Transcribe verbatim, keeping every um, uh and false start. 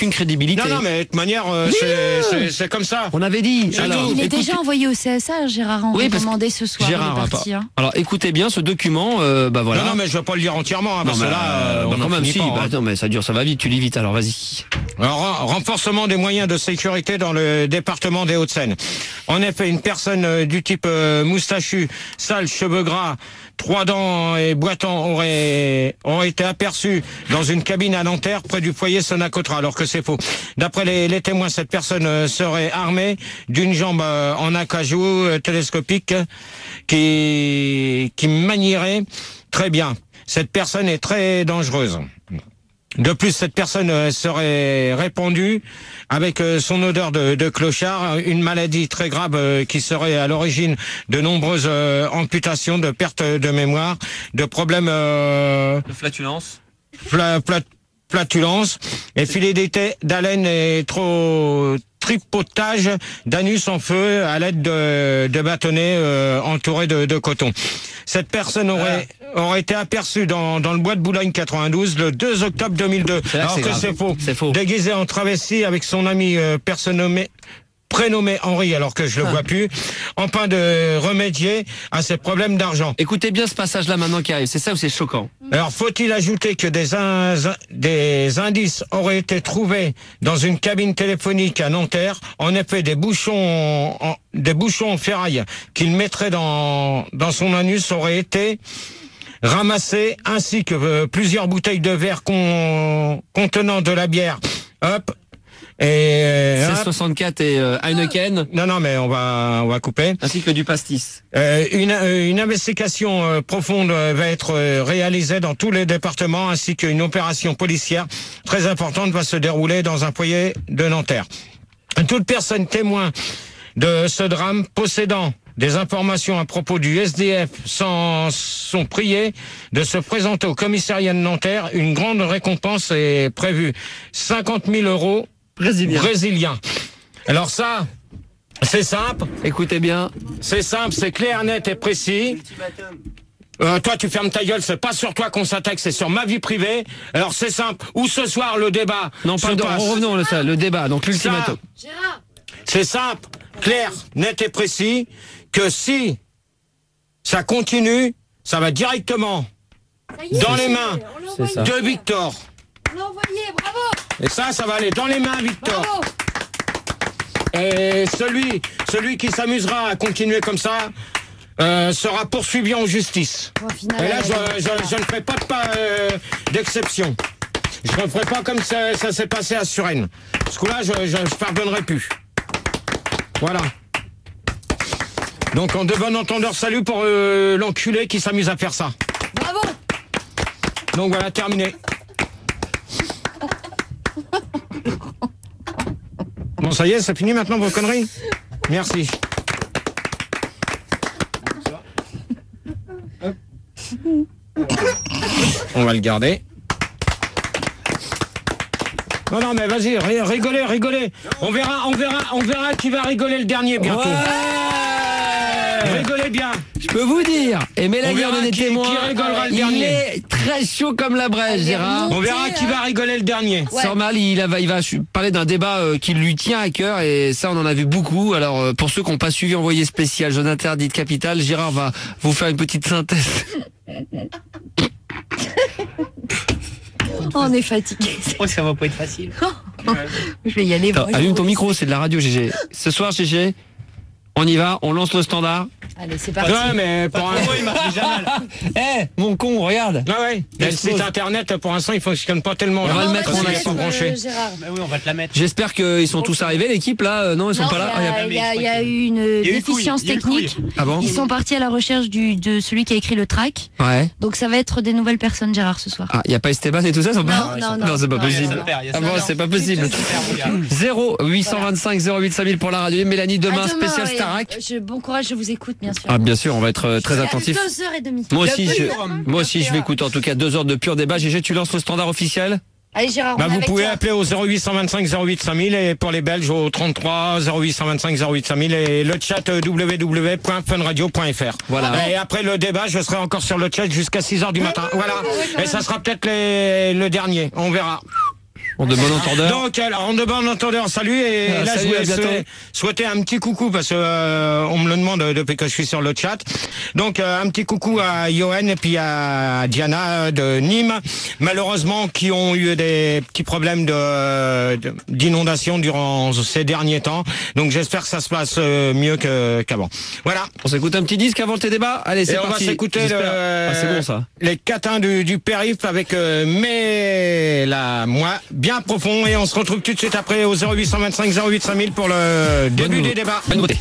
aucune crédibilité. Non, non, mais de toute manière, euh, Oui, c'est, euh, c'est, c'est comme ça. On avait dit. C'est Alors, tout. Il est écoutez- déjà envoyé au C S A, Gérard, en Oui, parce recommandé ce soir. Gérard, il est parti, hein. alors écoutez bien ce document, euh, bah voilà. Non, non, mais je vais pas le lire entièrement, hein, Non, parce mais que là, euh, bah, on quand en même, finit si, pas, bah, hein. non, mais ça dure, ça va vite, tu lis vite, alors vas-y. Alors, ren- renforcement des moyens de sécurité dans le département des Hauts-de-Seine. En effet, une personne euh, du type euh, moustachu, sale, cheveux gras, trois dents et boitant aurait, aurait été aperçue dans une cabine à Nanterre près du foyer Sonacotra, alors que c'est faux. D'après les, les témoins, cette personne euh, serait armée d'une jambe euh, en acajou euh, télescopique qui, qui manierait très bien. Cette personne est très dangereuse. De plus, cette personne euh, serait répandue avec euh, son odeur de, de clochard, une maladie très grave euh, qui serait à l'origine de nombreuses euh, amputations, de pertes de mémoire, de problèmes euh, De flatulence. pla, pla, flatulence, et fidélité d'haleine et trop tripotage d'anus en feu à l'aide de, de bâtonnets euh, entourés de, de coton. Cette personne aurait, aurait été aperçue dans, dans le bois de Boulogne quatre-vingt-douze le deux octobre deux mille deux. C'est là que Alors c'est que grave. c'est faux. C'est faux. Déguisé en travesti avec son ami euh, personne nommé prénommé Henri, alors que je le Ah. vois plus, en train de remédier à ses problèmes d'argent. Écoutez bien ce passage-là maintenant qui arrive, c'est ça où c'est choquant. Alors, faut-il ajouter que des, in- des indices auraient été trouvés dans une cabine téléphonique à Nanterre? En effet, des bouchons, en, des bouchons en ferraille qu'il mettrait dans, dans son anus auraient été ramassés, ainsi que euh, plusieurs bouteilles de verre con- contenant de la bière. Hop. Et hop. seize soixante-quatre et euh, Heineken, Non, non, mais on va, on va couper. ainsi que du pastis. Euh, une, euh, une investigation euh, profonde euh, va être euh, réalisée dans tous les départements, ainsi qu'une opération policière très importante va se dérouler dans un foyer de Nanterre. Toute personne témoin de ce drame possédant des informations à propos du S D F sont, sont priés de se présenter au commissariat de Nanterre. Une grande récompense est prévue. cinquante mille euros Brésilien. brésiliens. Alors ça, c'est simple. Écoutez bien. C'est simple, c'est clair, net et précis. Euh, toi, tu fermes ta gueule, c'est pas sur toi qu'on s'attaque, c'est sur ma vie privée. Alors c'est simple, ou ce soir le débat Non, se pardon, passe. revenons le, ça, le débat, donc l'ultimatum. Gérard, C'est simple, clair, net et précis, que si ça continue, ça va directement ça y est, dans les mains on l'a C'est envoyé. ça. de Victor. On l'a envoyé, bravo, Et ça, ça va aller dans les mains à Victor. bravo. Et celui, celui qui s'amusera à continuer comme ça euh, sera poursuivi en justice. Bon, au final, Et là, elle je, a- je, je ne ferai pas de pas, euh, d'exception. Je ne ferai pas comme ça, ça s'est passé à Suresnes. Ce coup-là, je ne je, je pardonnerai plus. Voilà. Donc, en de bon entendeur, salut pour euh, l'enculé qui s'amuse à faire ça. Bravo. Donc voilà, terminé. Bon, ça y est, c'est fini maintenant vos conneries? Merci. On va le garder. Non, non, mais vas-y, ri- rigolez, rigolez. On verra, on verra, on verra qui va rigoler le dernier bientôt. Rigolez bien. Je peux vous dire, et On Mélanie verra en est qui- témoin, qui rigolera le il dernier. est très chaud comme la braise, Gérard. On verra qui va rigoler le dernier. Ouais. Sans mal, il va, il va parler d'un débat euh, qui lui tient à cœur et ça on en a vu beaucoup. Alors euh, pour ceux qui n'ont pas suivi Envoyé spécial, Zone interdite capitale, Gérard va vous faire une petite synthèse. On est fatigué. Oh, ça va pas être facile. Je vais y aller. Attends, vraiment. allume ton micro, c'est de la radio G G. Ce soir G G, on y va, on lance le standard. Allez, c'est parti. Ouais, mais pour un... Oh, il marche déjà mal. Eh, mon con, regarde. Ah ouais, mais le Explose. site internet, pour l'instant, il fonctionne pas tellement. On là. va le Non, mettre vas-y, en Parce qu'il est action. pas branché. euh, Gérard. Bah oui, on va te la mettre. J'espère qu'ils sont tous arrivés, l'équipe là. Euh, non, ils sont Non, pas là. il y Ah, a- il y il y, a- a- il y a eu une Il y a eu déficience couille, il y a eu technique. couille. Ah bon Ils sont partis à la recherche du, de celui qui a écrit le track. Ouais. Donc ça va être des nouvelles personnes, Gérard, ce soir. Ah, il y a pas Esteban et tout ça, ils sont pas. Non, non, non. c'est pas Non, possible. il y a son père, il y a Ah son bon, père. c'est pas possible. zéro huit cent vingt-cinq zéro huit cinq mille pour la radio. Mélanie, demain, À spécial ouais. Starac. Je, bon courage, je vous écoute, bien sûr. Ah, bien sûr, on va être euh, très attentif. deux heures et demie. Moi aussi, Bien je, sûr. moi aussi, je vais écouter en tout cas deux heures de pur débat. G G, tu lances le standard officiel? Allez, Gérard, on Bah, est vous avec pouvez toi. appeler au zéro huit cent vingt-cinq zéro huit cinq mille et pour les Belges au trente-trois zéro huit cent vingt-cinq zéro huit cinq mille et le chat euh, w w w point fun radio point f r. Voilà. Et après le débat, je serai encore sur le chat jusqu'à six heures du matin. Voilà. Et ça sera peut-être les- le dernier. On verra. En de bon entendeur. Donc, alors, en de bon entendeur, salut. Et Ah, là, salut, je voulais à bientôt. souhaiter, souhaiter un petit coucou parce que euh, on me le demande depuis que je suis sur le chat. Donc, euh, un petit coucou à Johan et puis à Diana de Nîmes, malheureusement, qui ont eu des petits problèmes de de- d'inondation durant ces derniers temps. Donc, j'espère que ça se passe euh, mieux que qu'avant. Voilà. On s'écoute un petit disque avant tes débats. Allez, c'est Et on parti. va s'écouter le, J'espère. Ah, c'est bon ça. les catins du, du périph' avec euh, mais la moi bien profond et on se retrouve tout de suite après au zéro huit cent vingt-cinq zéro huit cinq mille pour le début Bonne- des débats. Bonne nouveauté.